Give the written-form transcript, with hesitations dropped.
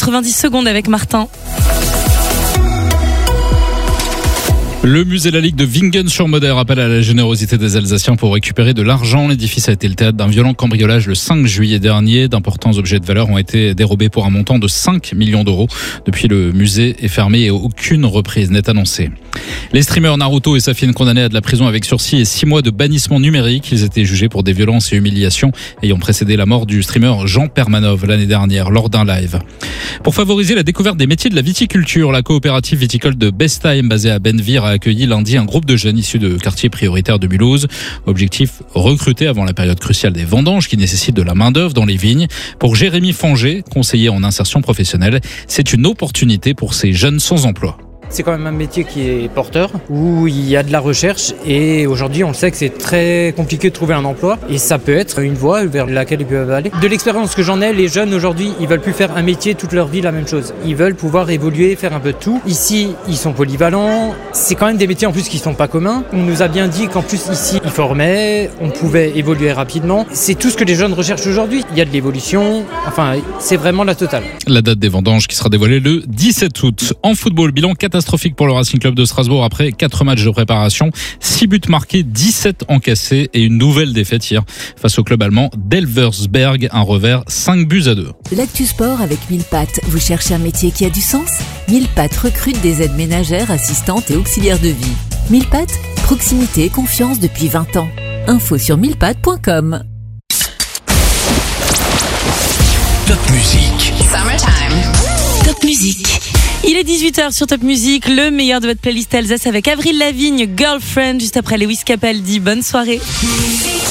90 secondes avec Martin. Le musée La Ligue de Wingen-sur-Moder appelle à la générosité des Alsaciens pour récupérer de l'argent. L'édifice a été le théâtre d'un violent cambriolage le 5 juillet dernier. D'importants objets de valeur ont été dérobés pour un montant de 5 millions d'euros. Depuis, le musée est fermé et aucune reprise n'est annoncée. Les streamers Naruto et Safine condamnés à de la prison avec sursis et 6 mois de bannissement numérique. Ils étaient jugés pour des violences et humiliations ayant précédé la mort du streamer Jean Permanov l'année dernière lors d'un live. Pour favoriser la découverte des métiers de la viticulture, la coopérative viticole de Bestheim, basée à Benvir, a accueilli lundi un groupe de jeunes issus de quartiers prioritaires de Mulhouse. Objectif, recruter avant la période cruciale des vendanges qui nécessite de la main-d'œuvre dans les vignes. Pour Jérémy Fanger, conseiller en insertion professionnelle, c'est une opportunité pour ces jeunes sans emploi. C'est quand même un métier qui est porteur, où il y a de la recherche et aujourd'hui on le sait que c'est très compliqué de trouver un emploi et ça peut être une voie vers laquelle ils peuvent aller. De l'expérience que j'en ai, les jeunes aujourd'hui, ils veulent plus faire un métier toute leur vie la même chose. Ils veulent pouvoir évoluer, faire un peu de tout. Ici, ils sont polyvalents. C'est quand même des métiers en plus qui sont pas communs. On nous a bien dit qu'en plus ici, ils formaient, on pouvait évoluer rapidement. C'est tout ce que les jeunes recherchent aujourd'hui. Il y a de l'évolution, enfin c'est vraiment la totale. La date des vendanges qui sera dévoilée le 17 août. En football, bilan catastrophique pour le Racing Club de Strasbourg après 4 matchs de préparation, 6 buts marqués, 17 encaissés et une nouvelle défaite hier face au club allemand d'Elversberg, un revers 5-2. L'actu sport avec Mille Pattes. Vous cherchez un métier qui a du sens ? Mille Pattes recrute des aides ménagères, assistantes et auxiliaires de vie. Mille Pattes, proximité et confiance depuis 20 ans. Info sur millepattes.com. Top Musique. Summertime. Top Musique. Il est 18h sur Top Musique, le meilleur de votre playlist Alsace avec Avril Lavigne, Girlfriend, juste après Lewis Capaldi. Bonne soirée.